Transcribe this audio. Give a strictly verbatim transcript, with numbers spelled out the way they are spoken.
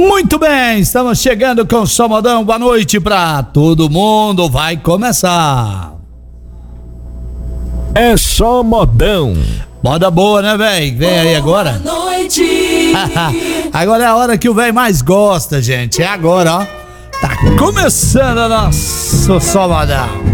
Muito bem, estamos chegando com o Só Modão. Boa noite pra todo mundo. Vai começar. É Só Modão. Moda boa, né, velho? Vem aí agora. Boa noite. Agora é a hora que o velho mais gosta, gente. É agora, ó. Tá começando o nosso Só Modão.